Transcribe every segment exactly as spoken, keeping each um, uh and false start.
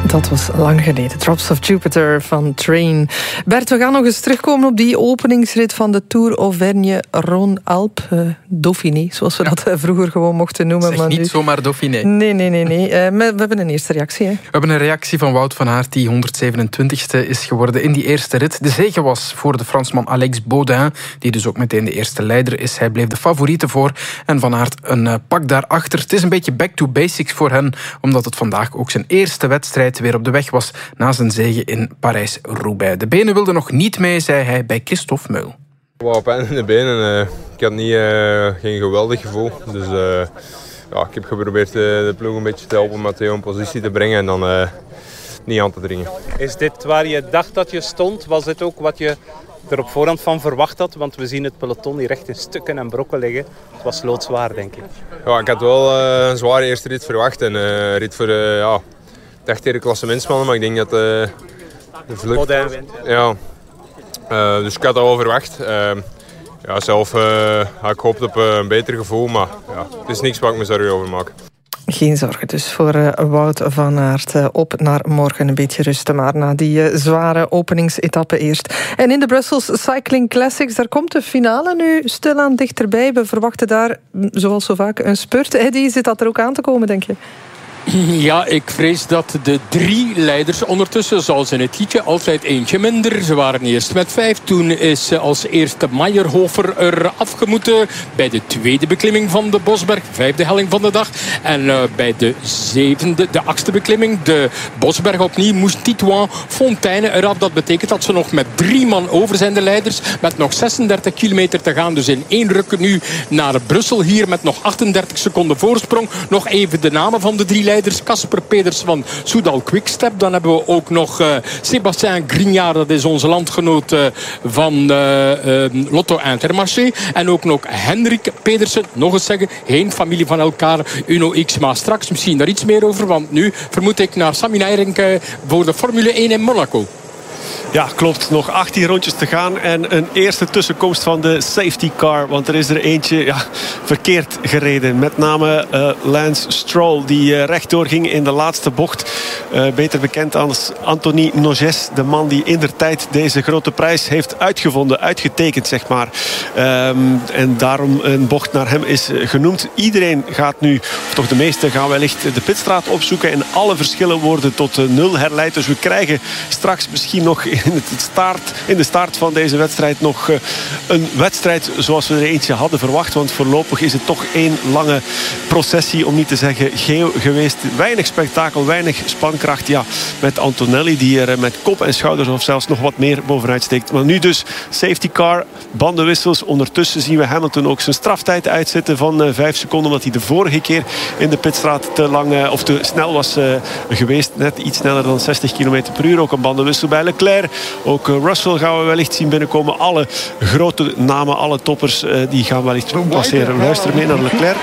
Dat was lang geleden. Drops of Jupiter van Train. Bert, we gaan nog eens terugkomen op die openingsrit van de Tour Auvergne-Rhône-Alpes. Uh, Dauphiné, zoals we ja. dat vroeger gewoon mochten noemen. Zeg maar niet nu... zomaar Dauphiné. Nee, nee, nee. nee. Uh, we hebben een eerste reactie. Hè? We hebben een reactie van Wout van Aert, die honderdzevenentwintigste is geworden in die eerste rit. De zege was voor de Fransman Alex Baudin, die dus ook meteen de eerste leider is. Hij bleef de favoriete voor en Van Aert een uh, pak daarachter. Het is een beetje back to basics voor hen, omdat het vandaag ook zijn eerste wedstrijd weer op de weg was na zijn zege in Parijs-Roubaix. De benen wilden nog niet mee, zei hij bij Christophe Meul. Wat pijn in de benen. Uh, ik had niet, uh, geen geweldig gevoel. Dus uh, ja, ik heb geprobeerd uh, de ploeg een beetje te helpen Matteo in positie te brengen en dan uh, niet aan te dringen. Is dit waar je dacht dat je stond? Was dit ook wat je er op voorhand van verwacht had? Want we zien het peloton hier echt in stukken en brokken liggen. Het was loodzwaar, denk ik. Ja, ik had wel uh, een zware eerste rit verwacht. En uh, een rit voor uh, ja, echt tegen de klassementsmannen, maar ik denk dat uh, de vlucht... Ja. Uh, dus ik had dat wel verwacht. Uh, ja, zelf uh, had ik gehoopt op uh, een beter gevoel, maar ja, het is niks waar ik me zorgen over maak. Geen zorgen dus voor uh, Wout van Aert. Uh, op naar morgen een beetje rusten, maar na die uh, zware openingsetappe eerst. En in de Brussels Cycling Classics, daar komt de finale nu stilaan dichterbij. We verwachten daar, zoals zo vaak, een spurt. Eddy, zit dat er ook aan te komen, denk je? Ja, ik vrees dat de drie leiders ondertussen, zoals in het liedje, altijd eentje minder. Ze waren eerst met vijf. Toen is als eerste Meyerhofer er afgemoeten bij de tweede beklimming van de Bosberg. Vijfde helling van de dag. En uh, bij de zevende, de achtste beklimming, de Bosberg opnieuw, moest Titouan Fontaine eraf. Dat betekent dat ze nog met drie man over zijn, de leiders. Met nog zesendertig kilometer te gaan. Dus in één ruk nu naar Brussel hier met nog achtendertig seconden voorsprong. Nog even de namen van de drie leiders. Casper Peders van Soudal Quickstep. Dan hebben we ook nog uh, Sébastien Grignard, dat is onze landgenoot uh, van uh, uh, Lotto Intermarché. En ook nog Hendrik Pedersen, nog eens zeggen, geen familie van elkaar, Uno X. Maar straks misschien daar iets meer over, want nu vermoed ik naar Sami Nairink uh, voor de Formule één in Monaco. Ja, klopt. Nog achttien rondjes te gaan. En een eerste tussenkomst van de safety car. Want er is er eentje ja, verkeerd gereden. Met name uh, Lance Stroll. Die uh, rechtdoor ging in de laatste bocht. Uh, beter bekend als Anthony Noges. De man die indertijd deze grote prijs heeft uitgevonden. Uitgetekend, zeg maar. Um, en daarom een bocht naar hem is genoemd. Iedereen gaat nu, of toch de meeste, gaan wellicht de pitstraat opzoeken. En alle verschillen worden tot uh, nul herleid. Dus we krijgen straks misschien nog in, het start, in de start van deze wedstrijd nog uh, een wedstrijd zoals we er eentje hadden verwacht. Want voorlopig is het toch één lange processie, om niet te zeggen geel geweest. Weinig spektakel, weinig spankracht. Ja, met Antonelli die er met kop en schouders of zelfs nog wat meer bovenuit steekt. Maar nu dus safety car, bandenwissels. Ondertussen zien we Hamilton ook zijn straftijd uitzetten van uh, vijf seconden. Omdat hij de vorige keer in de pitstraat te lang uh, of te snel was uh, geweest. Net iets sneller dan zestig kilometer per uur. Ook een bandenwissel bij Leclerc. Ook uh, Russell gaan we wellicht zien binnenkomen. Alle grote namen, alle toppers, uh, die gaan wellicht passeren. Luister mee naar Leclerc.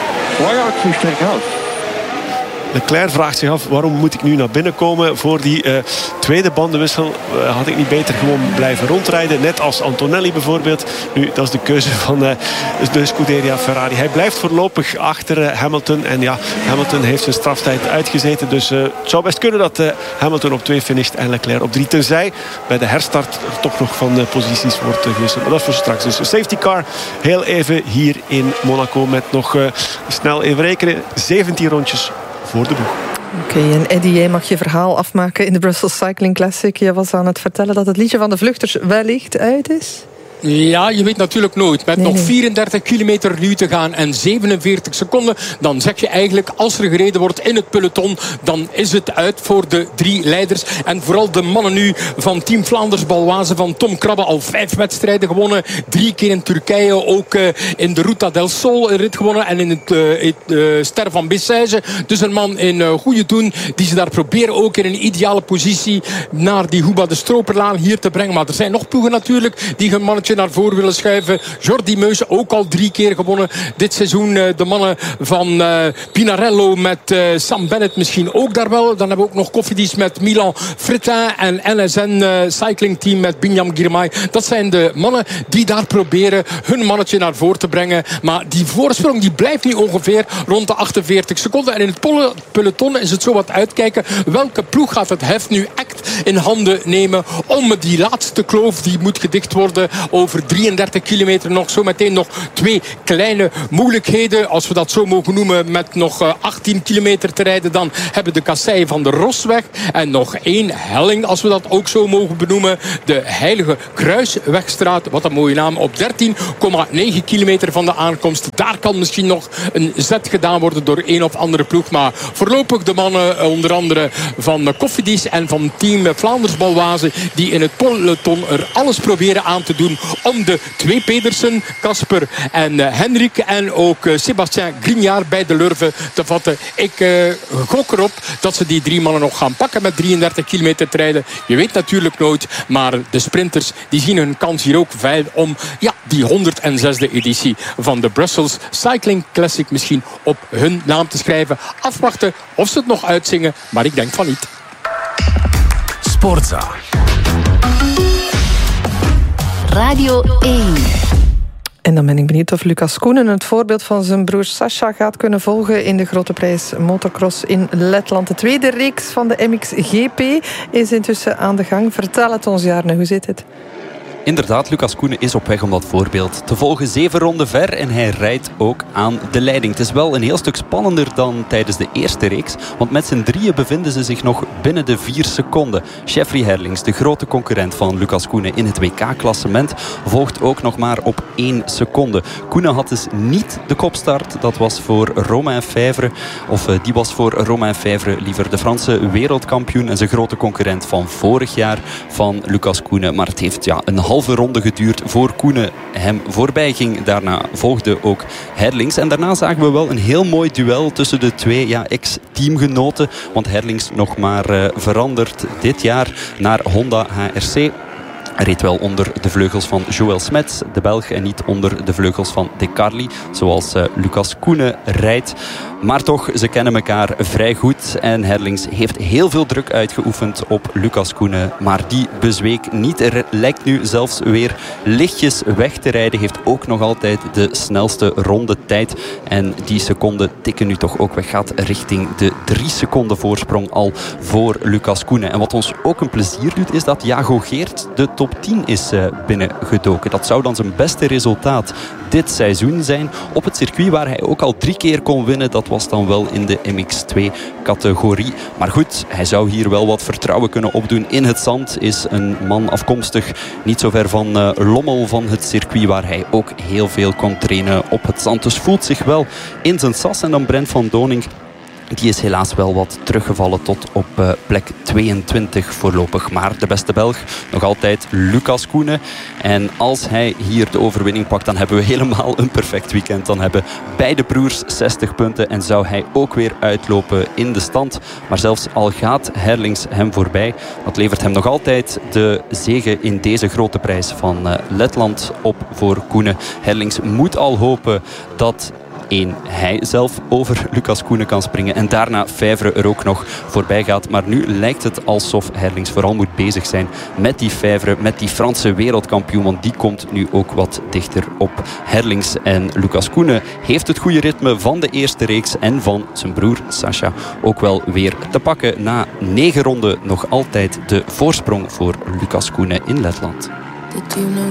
Leclerc vraagt zich af, waarom moet ik nu naar binnen komen voor die uh, tweede bandenwissel? Uh, had ik niet beter gewoon blijven rondrijden? Net als Antonelli bijvoorbeeld. Nu, dat is de keuze van uh, de Scuderia Ferrari. Hij blijft voorlopig achter uh, Hamilton. En ja, Hamilton heeft zijn straftijd uitgezeten. Dus uh, het zou best kunnen dat uh, Hamilton op twee finisht en Leclerc op drie. Tenzij bij de herstart er toch nog van uh, posities wordt uh, gewisseld. Maar dat is voor straks. Dus safety car heel even hier in Monaco. Met nog uh, snel even rekenen. zeventien rondjes voor de boeg. Oké, okay, en Eddy, jij mag je verhaal afmaken in de Brussels Cycling Classic. Je was aan het vertellen dat het liedje van de vluchters wellicht uit is. Ja, je weet natuurlijk nooit. Met nee, nog vierendertig kilometer nu te gaan en zevenenveertig seconden, dan zeg je eigenlijk, als er gereden wordt in het peloton, dan is het uit voor de drie leiders. En vooral de mannen nu van Team Vlaanders Baloise, van Tom Krabbe, al vijf wedstrijden gewonnen. Drie keer in Turkije, ook uh, in de Ruta del Sol een rit gewonnen. En in het, uh, het uh, Ster van Bessèges. Dus een man in uh, goede doen, die ze daar proberen ook in een ideale positie naar die Huba de Stroperlaan hier te brengen. Maar er zijn nog ploegen natuurlijk die hun mannetje mannetje naar voren willen schuiven. Jordi Meus ook al drie keer gewonnen dit seizoen. De mannen van uh, Pinarello met uh, Sam Bennett misschien ook daar wel. Dan hebben we ook nog Cofidis met Milan Fritin en N S N uh, Cycling Team met Binyam Girmay. Dat zijn de mannen die daar proberen hun mannetje naar voren te brengen. Maar die voorsprong die blijft nu ongeveer rond de achtenveertig seconden. En in het peloton is het zo wat uitkijken. Welke ploeg gaat het heft nu echt in handen nemen om die laatste kloof, die moet gedicht worden over drieëndertig kilometer nog. Zo meteen nog twee kleine moeilijkheden, als we dat zo mogen noemen, met nog achttien kilometer te rijden. Dan hebben de kasseien van de Rosweg en nog één helling, als we dat ook zo mogen benoemen. De Heilige Kruiswegstraat, wat een mooie naam, op dertien komma negen kilometer van de aankomst. Daar kan misschien nog een zet gedaan worden door een of andere ploeg. Maar voorlopig de mannen, onder andere van Cofidis en van team Vlaanders-Balwaze, die in het peloton er alles proberen aan te doen om de twee Pedersen, Casper en uh, Henrik en ook uh, Sébastien Grignard bij de Lurve te vatten. Ik uh, gok erop dat ze die drie mannen nog gaan pakken met drieëndertig kilometer te rijden. Je weet natuurlijk nooit, maar de sprinters die zien hun kans hier ook veil om ja, die honderdzesde editie van de Brussels Cycling Classic misschien op hun naam te schrijven. Afwachten of ze het nog uitzingen, maar ik denk van niet. Sportza. Radio één. En dan ben ik benieuwd of Lucas Koenen het voorbeeld van zijn broer Sascha gaat kunnen volgen in de Grote Prijs Motocross in Letland. De tweede reeks van de M X G P is intussen aan de gang. Vertel het ons, Jarne, hoe zit het? Inderdaad, Lucas Koenen is op weg om dat voorbeeld te volgen. Zeven ronden ver en hij rijdt ook aan de leiding. Het is wel een heel stuk spannender dan tijdens de eerste reeks. Want met z'n drieën bevinden ze zich nog binnen de vier seconden. Jeffrey Herlings, de grote concurrent van Lucas Koenen in het W K-klassement, volgt ook nog maar op één seconde. Koenen had dus niet de kopstart. Dat was voor Romain Fèvre. Of uh, die was voor Romain Fèvre liever de Franse wereldkampioen en zijn grote concurrent van vorig jaar van Lucas Koenen. Maar het heeft ja, een halve ronde geduurd voor Koenen hem voorbij ging. Daarna volgde ook Herlings. En daarna zagen we wel een heel mooi duel tussen de twee ja, ex-teamgenoten. Want Herlings nog maar uh, veranderd dit jaar naar Honda H R C. Hij reed wel onder de vleugels van Joël Smets, de Belg, en niet onder de vleugels van De Carli, zoals uh, Lucas Koenen rijdt. Maar toch, ze kennen elkaar vrij goed. En Herlings heeft heel veel druk uitgeoefend op Lucas Koenen. Maar die bezweek niet. Er lijkt nu zelfs weer lichtjes weg te rijden. Heeft ook nog altijd de snelste rondetijd. En die seconden tikken nu toch ook weg. Gaat richting de drie seconden voorsprong al voor Lucas Koenen. En wat ons ook een plezier doet, is dat Jago Geert de top tien is uh, binnengedoken. Dat zou dan zijn beste resultaat dit seizoen zijn. Op het circuit waar hij ook al drie keer kon winnen. Dat was dan wel in de M X twee categorie. Maar goed, hij zou hier wel wat vertrouwen kunnen opdoen in het zand. Is een man afkomstig niet zo ver van uh, Lommel, van het circuit waar hij ook heel veel kon trainen op het zand. Dus voelt zich wel in zijn sas. En dan Brent van Doning. Die is helaas wel wat teruggevallen tot op uh, plek tweeëntwintig voorlopig. Maar de beste Belg, nog altijd Lucas Koenen. En als hij hier de overwinning pakt, dan hebben we helemaal een perfect weekend. Dan hebben beide broers zestig punten en zou hij ook weer uitlopen in de stand. Maar zelfs al gaat Herlings hem voorbij, dat levert hem nog altijd de zege in deze grote prijs van uh, Letland op voor Koenen. Herlings moet al hopen dat één, hij zelf over Lucas Koenen kan springen en daarna Fèvre er ook nog voorbij gaat. Maar nu lijkt het alsof Herlings vooral moet bezig zijn met die Fèvre, met die Franse wereldkampioen, want die komt nu ook wat dichter op Herlings. En Lucas Koenen heeft het goede ritme van de eerste reeks en van zijn broer Sascha ook wel weer te pakken. Na negen ronden nog altijd de voorsprong voor Lucas Koenen in Letland. Did you know